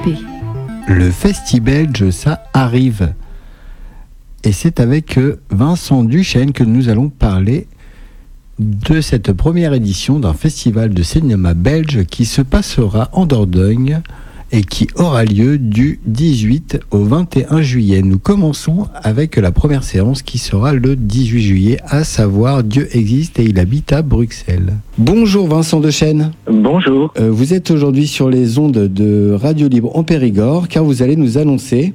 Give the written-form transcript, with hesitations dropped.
P. Le Festi-Belge, ça arrive. Et c'est avec Vincent Duchesne que nous allons parler de cette première édition d'un festival de cinéma belge qui se passera en Dordogne et qui aura lieu du 18 au 21 juillet. Nous commençons avec la première séance qui sera le 18 juillet, à savoir Dieu existe et il habite à Bruxelles. Bonjour Vincent Duchesne. Bonjour. Vous êtes aujourd'hui sur les ondes de Radio Libre en Périgord car vous allez nous annoncer